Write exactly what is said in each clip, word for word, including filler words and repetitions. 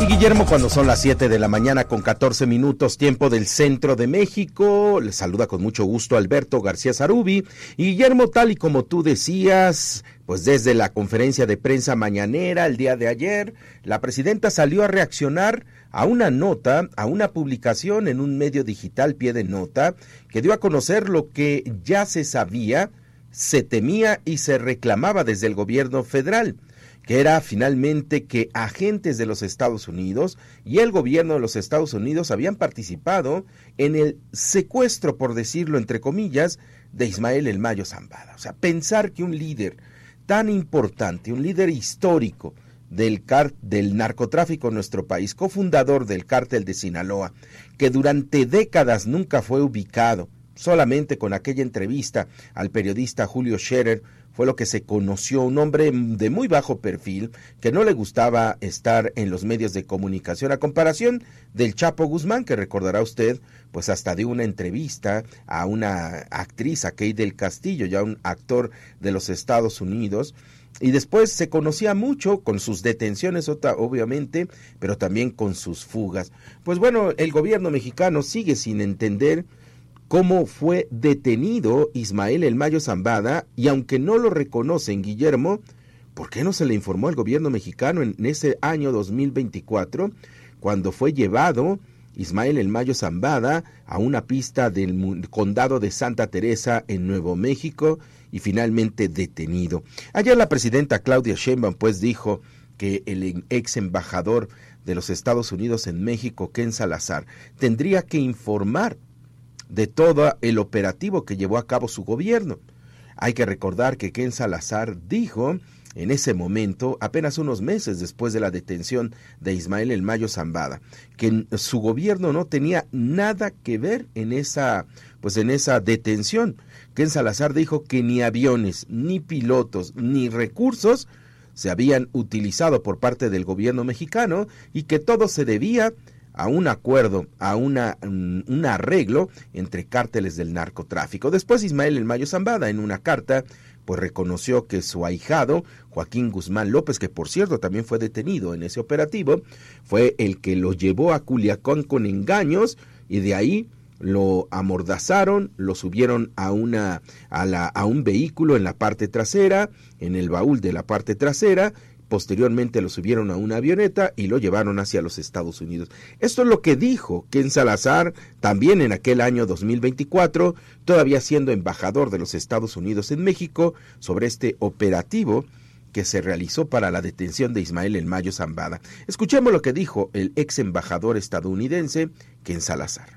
Guillermo, cuando son las siete de la mañana con catorce minutos, tiempo del centro de México, les saluda con mucho gusto Alberto García Zarubi. Y Guillermo, tal y como tú decías, pues desde la conferencia de prensa mañanera el día de ayer, la presidenta salió a reaccionar a una nota, a una publicación en un medio digital, Pie de Nota, que dio a conocer lo que ya se sabía, se temía y se reclamaba desde el gobierno federal, que era finalmente que agentes de los Estados Unidos y el gobierno de los Estados Unidos habían participado en el secuestro, por decirlo entre comillas, de Ismael El Mayo Zambada. O sea, pensar que un líder tan importante, un líder histórico del, car- del narcotráfico en nuestro país, cofundador del cártel de Sinaloa, que durante décadas nunca fue ubicado, solamente con aquella entrevista al periodista Julio Scherer, fue lo que se conoció, un hombre de muy bajo perfil, que no le gustaba estar en los medios de comunicación, a comparación del Chapo Guzmán, que recordará usted, pues hasta dio una entrevista a una actriz, a Kate del Castillo, ya un actor de los Estados Unidos, y después se conocía mucho con sus detenciones, obviamente, pero también con sus fugas. Pues bueno, el gobierno mexicano sigue sin entender cómo fue detenido Ismael El Mayo Zambada, y aunque no lo reconocen, Guillermo, ¿por qué no se le informó al gobierno mexicano en ese año dos mil veinticuatro, cuando fue llevado Ismael El Mayo Zambada a una pista del condado de Santa Teresa en Nuevo México y finalmente detenido? Ayer la presidenta Claudia Sheinbaum pues dijo que el ex embajador de los Estados Unidos en México, Ken Salazar, tendría que informar de todo el operativo que llevó a cabo su gobierno. Hay que recordar que Ken Salazar dijo en ese momento, apenas unos meses después de la detención de Ismael El Mayo Zambada, que su gobierno no tenía nada que ver en esa, pues en esa detención. Ken Salazar dijo que ni aviones, ni pilotos, ni recursos se habían utilizado por parte del gobierno mexicano y que todo se debía a un acuerdo, a una, un, un arreglo entre cárteles del narcotráfico. Después Ismael El Mayo Zambada en una carta pues reconoció que su ahijado, Joaquín Guzmán López, que por cierto también fue detenido en ese operativo, fue el que lo llevó a Culiacán con engaños y de ahí lo amordazaron, lo subieron a una a la a un vehículo en la parte trasera, en el baúl de la parte trasera. Posteriormente lo subieron a una avioneta y lo llevaron hacia los Estados Unidos. Esto es lo que dijo Ken Salazar también en aquel año dos mil veinticuatro, todavía siendo embajador de los Estados Unidos en México, sobre este operativo que se realizó para la detención de Ismael El Mayo Zambada. Escuchemos lo que dijo el ex embajador estadounidense Ken Salazar.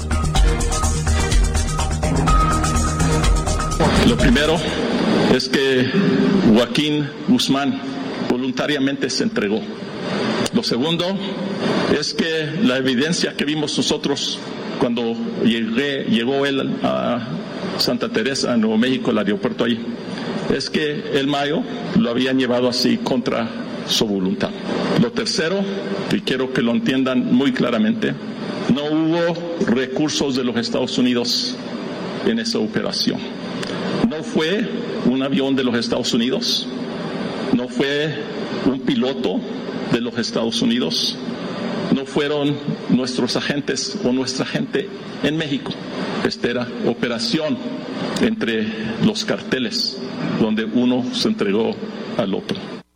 Lo primero es que Joaquín Guzmán voluntariamente se entregó. Lo segundo es que la evidencia que vimos nosotros cuando llegué, llegó él a Santa Teresa, Nuevo México, el aeropuerto ahí, es que El Mayo lo habían llevado así contra su voluntad. Lo tercero, y quiero que lo entiendan muy claramente, no hubo recursos de los Estados Unidos en esa operación. No fue un avión de los Estados Unidos, no fue un piloto de los Estados Unidos, no fueron nuestros agentes o nuestra gente en México. Esta era operación entre los carteles, donde uno se entregó al otro.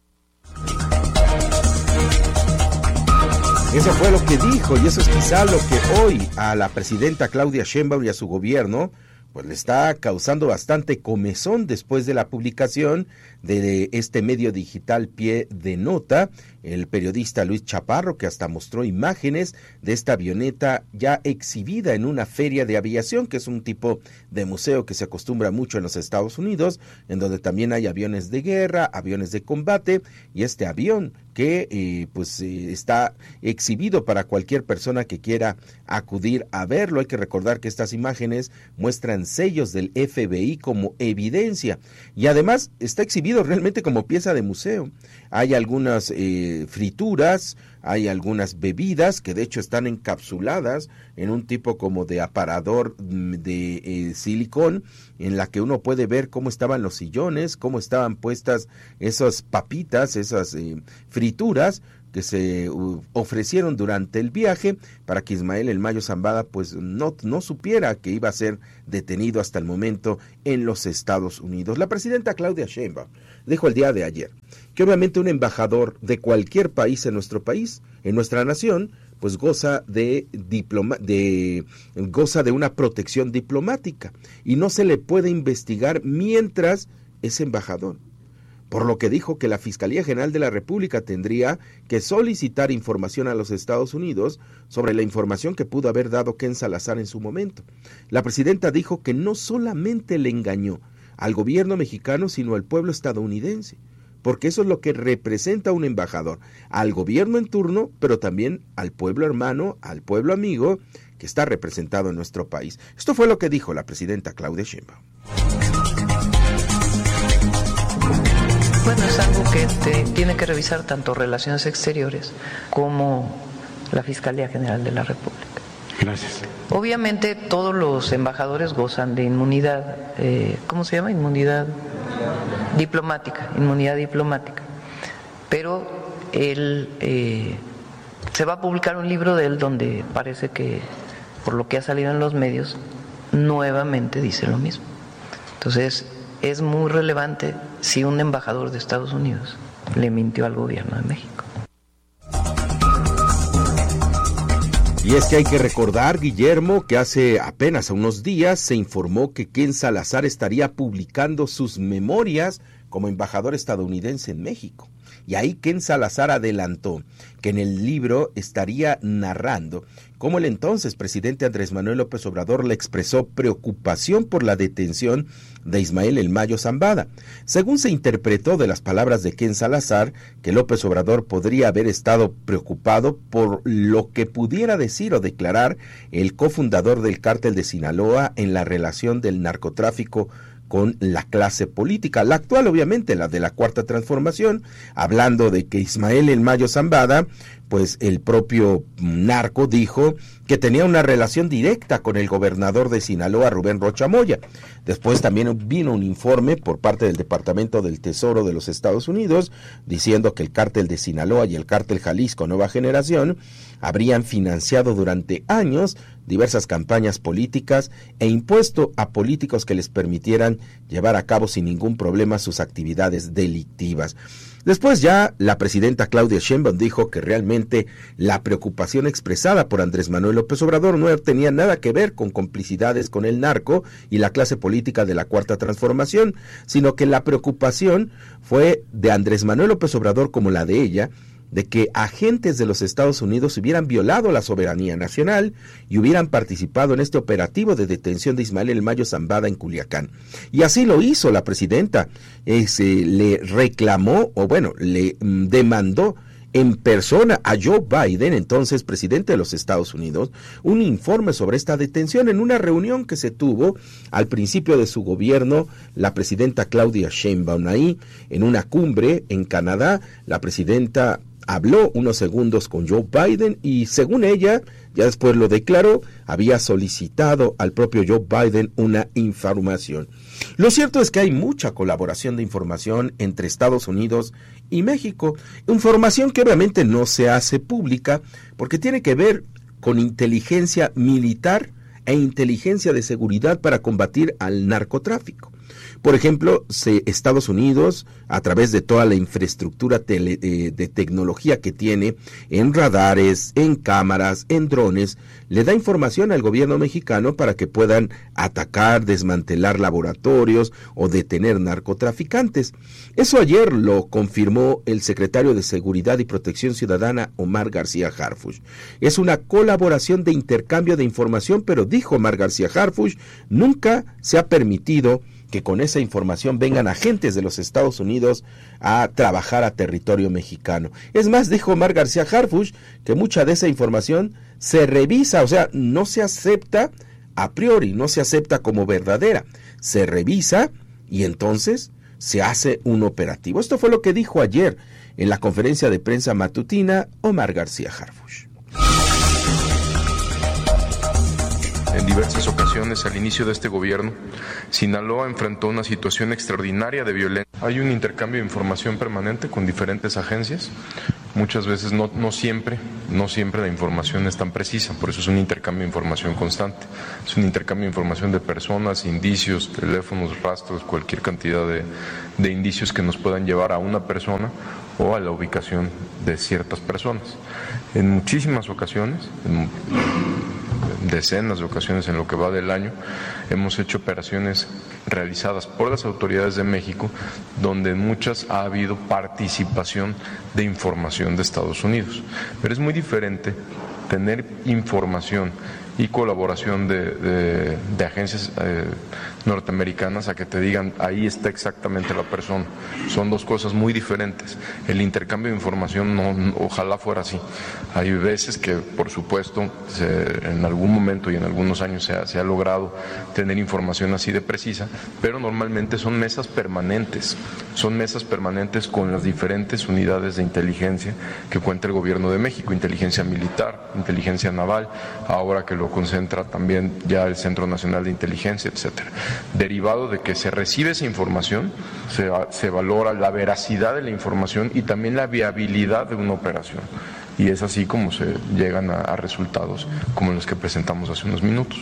Eso fue lo que dijo, y eso es quizá lo que hoy a la presidenta Claudia Sheinbaum y a su gobierno pues le está causando bastante comezón después de la publicación de este medio digital Pie de Nota, el periodista Luis Chaparro, que hasta mostró imágenes de esta avioneta ya exhibida en una feria de aviación, que es un tipo de museo que se acostumbra mucho en los Estados Unidos, en donde también hay aviones de guerra, aviones de combate, y este avión que eh, pues eh, está exhibido para cualquier persona que quiera acudir a verlo. Hay que recordar que estas imágenes muestran sellos del F B I como evidencia, y además está exhibido realmente como pieza de museo. Hay algunas eh, frituras, hay algunas bebidas que de hecho están encapsuladas en un tipo como de aparador de eh, silicón, en la que uno puede ver cómo estaban los sillones, cómo estaban puestas esas papitas, esas eh, frituras, que se uh, ofrecieron durante el viaje para que Ismael El Mayo Zambada pues no, no supiera que iba a ser detenido hasta el momento en los Estados Unidos. La presidenta Claudia Sheinbaum dijo el día de ayer que obviamente un embajador de cualquier país en nuestro país, en nuestra nación, pues goza de, diploma, de, goza de una protección diplomática y no se le puede investigar mientras es embajador. Por lo que dijo que la Fiscalía General de la República tendría que solicitar información a los Estados Unidos sobre la información que pudo haber dado Ken Salazar en su momento. La presidenta dijo que no solamente le engañó al gobierno mexicano, sino al pueblo estadounidense, porque eso es lo que representa un embajador, al gobierno en turno, pero también al pueblo hermano, al pueblo amigo que está representado en nuestro país. Esto fue lo que dijo la presidenta Claudia Sheinbaum. Bueno, es algo que te, tiene que revisar tanto Relaciones Exteriores como la Fiscalía General de la República. Gracias. Obviamente todos los embajadores gozan de inmunidad, eh, ¿cómo se llama? Inmunidad diplomática, inmunidad diplomática. Pero él, eh, se va a publicar un libro de él donde parece que, por lo que ha salido en los medios, nuevamente dice lo mismo. Entonces, es muy relevante si un embajador de Estados Unidos le mintió al gobierno de México. Y es que hay que recordar, Guillermo, que hace apenas unos días se informó que Ken Salazar estaría publicando sus memorias como embajador estadounidense en México. Y ahí Ken Salazar adelantó que en el libro estaría narrando cómo el entonces presidente Andrés Manuel López Obrador le expresó preocupación por la detención de Ismael El Mayo Zambada. Según se interpretó de las palabras de Ken Salazar, que López Obrador podría haber estado preocupado por lo que pudiera decir o declarar el cofundador del cártel de Sinaloa en la relación del narcotráfico con la clase política, la actual obviamente, la de la Cuarta Transformación, hablando de que Ismael El Mayo Zambada, pues el propio narco dijo que tenía una relación directa con el gobernador de Sinaloa, Rubén Rocha Moya. Después también vino un informe por parte del Departamento del Tesoro de los Estados Unidos diciendo que el cártel de Sinaloa y el cártel Jalisco Nueva Generación habrían financiado durante años diversas campañas políticas e impuesto a políticos que les permitieran llevar a cabo sin ningún problema sus actividades delictivas. Después ya la presidenta Claudia Sheinbaum dijo que realmente la preocupación expresada por Andrés Manuel López Obrador no tenía nada que ver con complicidades con el narco y la clase política de la Cuarta Transformación, sino que la preocupación fue de Andrés Manuel López Obrador como la de ella, de que agentes de los Estados Unidos hubieran violado la soberanía nacional y hubieran participado en este operativo de detención de Ismael El Mayo Zambada en Culiacán. Y así lo hizo la presidenta, eh, se le reclamó, o bueno, le mm, demandó en persona a Joe Biden, entonces presidente de los Estados Unidos, un informe sobre esta detención en una reunión que se tuvo al principio de su gobierno, la presidenta Claudia Sheinbaum. Ahí, en una cumbre en Canadá, la presidenta habló unos segundos con Joe Biden y, según ella, ya después lo declaró, había solicitado al propio Joe Biden una información. Lo cierto es que hay mucha colaboración de información entre Estados Unidos y México, información que obviamente no se hace pública porque tiene que ver con inteligencia militar e inteligencia de seguridad para combatir al narcotráfico. Por ejemplo, se, Estados Unidos, a través de toda la infraestructura tele, eh, de tecnología que tiene, en radares, en cámaras, en drones, le da información al gobierno mexicano para que puedan atacar, desmantelar laboratorios o detener narcotraficantes. Eso ayer lo confirmó el secretario de Seguridad y Protección Ciudadana, Omar García Harfuch. Es una colaboración de intercambio de información, pero dijo Omar García Harfuch, nunca se ha permitido que con esa información vengan agentes de los Estados Unidos a trabajar a territorio mexicano. Es más, dijo Omar García Harfuch que mucha de esa información se revisa, o sea, no se acepta a priori, no se acepta como verdadera, se revisa y entonces se hace un operativo. Esto fue lo que dijo ayer en la conferencia de prensa matutina Omar García Harfuch. En diversas ocasiones al inicio de este gobierno, Sinaloa enfrentó una situación extraordinaria de violencia. Hay un intercambio de información permanente con diferentes agencias muchas veces, no, no siempre, no siempre la información es tan precisa, por eso es un intercambio de información constante, es un intercambio de información de personas, indicios, teléfonos, rastros, cualquier cantidad de, de indicios que nos puedan llevar a una persona o a la ubicación de ciertas personas. En muchísimas ocasiones, en decenas de ocasiones en lo que va del año, hemos hecho operaciones realizadas por las autoridades de México, donde en muchas ha habido participación de información de Estados Unidos. Pero es muy diferente tener información y colaboración de, de, de agencias eh, norteamericanas a que te digan ahí está exactamente la persona. Son dos cosas muy diferentes. El intercambio de información no, no, ojalá fuera así. Hay veces que, por supuesto, se, en algún momento y en algunos años se ha, se ha logrado tener información así de precisa, pero normalmente son mesas permanentes. Son mesas permanentes con las diferentes unidades de inteligencia que cuenta el gobierno de México, inteligencia militar, inteligencia naval, ahora que lo concentra también ya el Centro Nacional de Inteligencia, etcétera. Derivado de que se recibe esa información, se, se valora la veracidad de la información y también la viabilidad de una operación. Y es así como se llegan a, a resultados como los que presentamos hace unos minutos.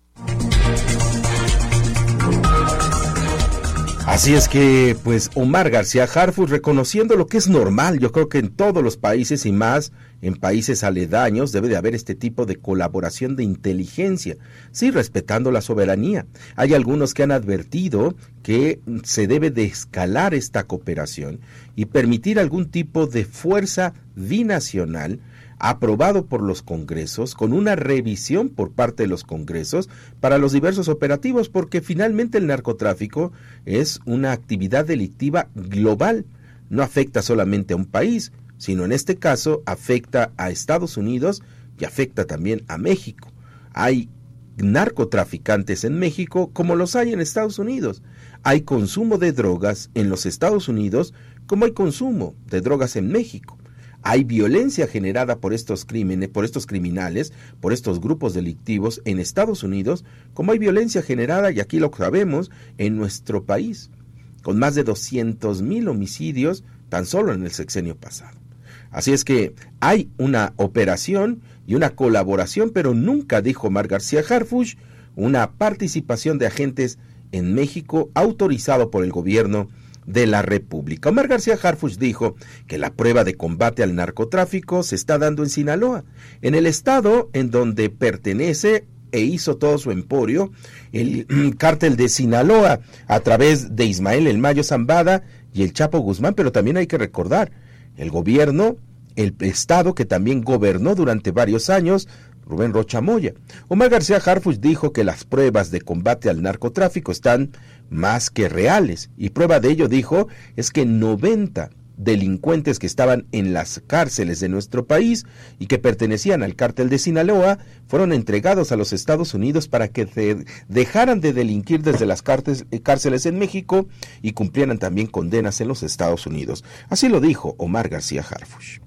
Así es que, pues, Omar García Harfuch, reconociendo lo que es normal, yo creo que en todos los países y más en países aledaños debe de haber este tipo de colaboración de inteligencia, sí, respetando la soberanía. Hay algunos que han advertido que se debe de escalar esta cooperación y permitir algún tipo de fuerza binacional aprobado por los congresos, con una revisión por parte de los congresos para los diversos operativos, porque finalmente el narcotráfico es una actividad delictiva global, no afecta solamente a un país, sino en este caso afecta a Estados Unidos y afecta también a México. Hay narcotraficantes en México como los hay en Estados Unidos. Hay consumo de drogas en los Estados Unidos como hay consumo de drogas en México. Hay violencia generada por estos crímenes, por estos criminales, por estos grupos delictivos en Estados Unidos, como hay violencia generada, y aquí lo sabemos, en nuestro país, con más de doscientos mil homicidios tan solo en el sexenio pasado. Así es que hay una operación y una colaboración, pero nunca, dijo Omar García Harfuch, una participación de agentes en México autorizado por el gobierno de la República. Omar García Harfuch dijo que la prueba de combate al narcotráfico se está dando en Sinaloa, en el estado en donde pertenece e hizo todo su emporio el cártel de Sinaloa a través de Ismael El Mayo Zambada y el Chapo Guzmán, pero también hay que recordar el gobierno, el estado que también gobernó durante varios años Rubén Rocha Moya. Omar García Harfuch dijo que las pruebas de combate al narcotráfico están más que reales, y prueba de ello, dijo, es que noventa delincuentes que estaban en las cárceles de nuestro país y que pertenecían al cártel de Sinaloa fueron entregados a los Estados Unidos para que de, dejaran de delinquir desde las cárceles, cárceles en México y cumplieran también condenas en los Estados Unidos. Así lo dijo Omar García Harfuch.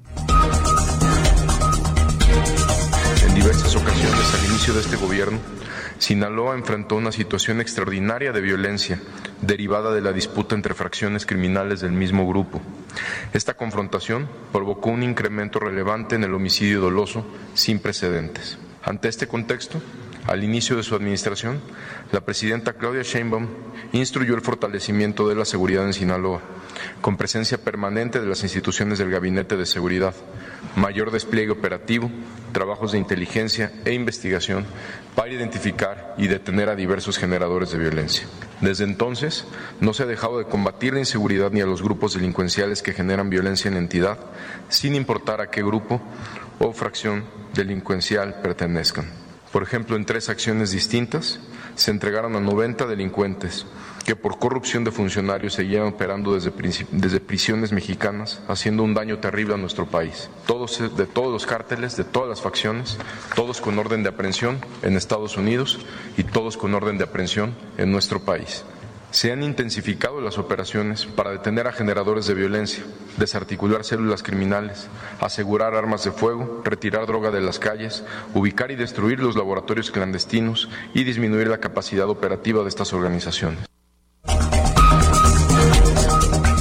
En diversas ocasiones al inicio de este gobierno, Sinaloa enfrentó una situación extraordinaria de violencia derivada de la disputa entre fracciones criminales del mismo grupo. Esta confrontación provocó un incremento relevante en el homicidio doloso sin precedentes. Ante este contexto, al inicio de su administración, la presidenta Claudia Sheinbaum instruyó el fortalecimiento de la seguridad en Sinaloa, con presencia permanente de las instituciones del Gabinete de Seguridad, mayor despliegue operativo, trabajos de inteligencia e investigación para identificar y detener a diversos generadores de violencia. Desde entonces, no se ha dejado de combatir la inseguridad ni a los grupos delincuenciales que generan violencia en la entidad, sin importar a qué grupo o fracción delincuencial pertenezcan. Por ejemplo, en tres acciones distintas, se entregaron a noventa delincuentes que por corrupción de funcionarios seguían operando desde, desde prisiones mexicanas, haciendo un daño terrible a nuestro país. Todos de todos los cárteles, de todas las facciones, todos con orden de aprehensión en Estados Unidos y todos con orden de aprehensión en nuestro país. Se han intensificado las operaciones para detener a generadores de violencia, desarticular células criminales, asegurar armas de fuego, retirar droga de las calles, ubicar y destruir los laboratorios clandestinos y disminuir la capacidad operativa de estas organizaciones.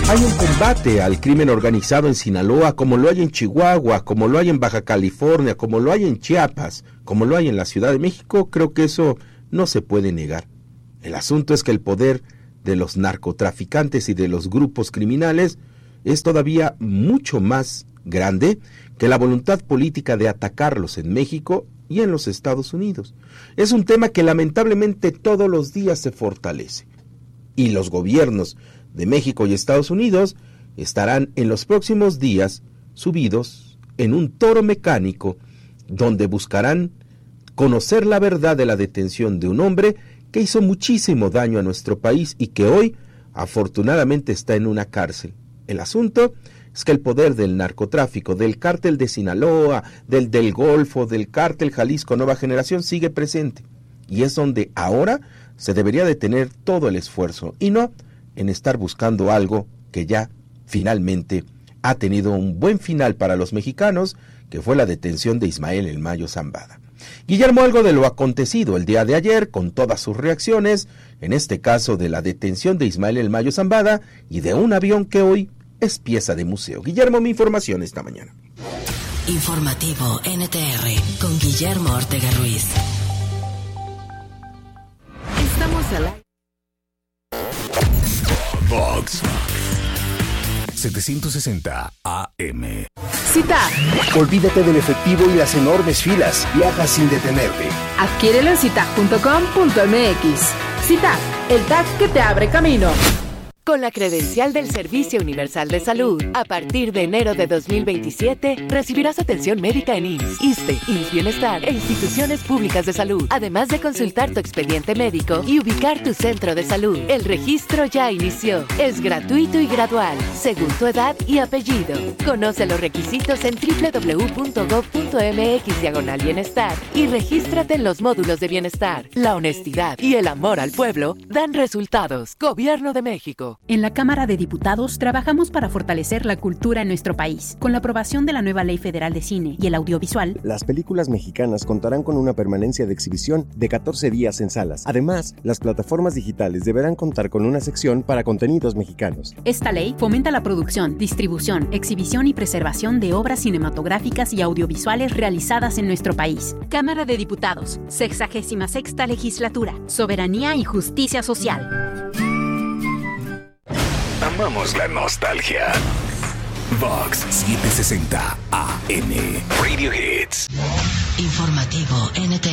Hay un combate al crimen organizado en Sinaloa, como lo hay en Chihuahua, como lo hay en Baja California, como lo hay en Chiapas, como lo hay en la Ciudad de México. Creo que eso no se puede negar. El asunto es que el poder de los narcotraficantes y de los grupos criminales es todavía mucho más grande que la voluntad política de atacarlos en México y en los Estados Unidos. Es un tema que lamentablemente todos los días se fortalece. Y los gobiernos de México y Estados Unidos estarán en los próximos días subidos en un toro mecánico donde buscarán conocer la verdad de la detención de un hombre que hizo muchísimo daño a nuestro país y que hoy afortunadamente está en una cárcel. El asunto es que el poder del narcotráfico, del cártel de Sinaloa, del del Golfo, del cártel Jalisco Nueva Generación sigue presente y es donde ahora se debería de tener todo el esfuerzo y no en estar buscando algo que ya finalmente ha tenido un buen final para los mexicanos, que fue la detención de Ismael El Mayo Zambada. Guillermo, algo de lo acontecido el día de ayer, con todas sus reacciones, en este caso de la detención de Ismael El Mayo Zambada y de un avión que hoy es pieza de museo. Guillermo, mi información esta mañana. Informativo N T R con Guillermo Ortega Ruiz. Estamos al aire. Vox setecientos sesenta A M. Citar. Olvídate del efectivo y las enormes filas. Viaja sin detenerte. Adquiérelo en citag punto com punto m x. Citag, el tag que te abre camino. Con la credencial del Servicio Universal de Salud, a partir de enero de dos mil veintisiete, recibirás atención médica en I M S S, ISSSTE, I M S S Bienestar e instituciones públicas de salud, además de consultar tu expediente médico y ubicar tu centro de salud. El registro ya inició. Es gratuito y gradual, según tu edad y apellido. Conoce los requisitos en doble u doble u doble u punto gob punto m x diagonal bienestar y regístrate en los módulos de bienestar. La honestidad y el amor al pueblo dan resultados. Gobierno de México. En la Cámara de Diputados trabajamos para fortalecer la cultura en nuestro país. Con la aprobación de la nueva Ley Federal de Cine y el Audiovisual, las películas mexicanas contarán con una permanencia de exhibición de catorce días en salas. Además, las plataformas digitales deberán contar con una sección para contenidos mexicanos. Esta ley fomenta la producción, distribución, exhibición y preservación de obras cinematográficas y audiovisuales realizadas en nuestro país. Cámara de Diputados, sexagésima sexta Legislatura, Soberanía y Justicia Social. Amamos la nostalgia. Vox setecientos sesenta A M. Radio Hits. Informativo N T R.